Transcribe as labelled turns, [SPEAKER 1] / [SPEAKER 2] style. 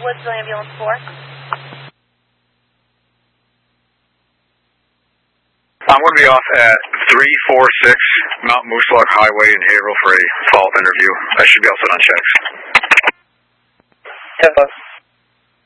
[SPEAKER 1] Woodsville Ambulance 4.
[SPEAKER 2] I'm going to be off at 346 Mount Mooselock Highway in Haverhill for a follow-up interview. I should be all set on checks.
[SPEAKER 3] 10-5.